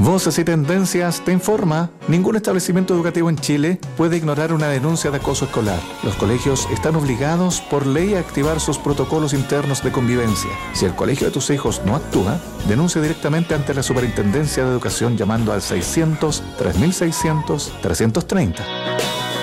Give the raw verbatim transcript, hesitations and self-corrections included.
Voces y Tendencias te informa: ningún establecimiento educativo en Chile puede ignorar una denuncia de acoso escolar. Los colegios están obligados por ley a activar sus protocolos internos de convivencia. Si el colegio de tus hijos no actúa, denuncia directamente ante la Superintendencia de Educación llamando al seiscientos, tres mil seiscientos, trescientos treinta.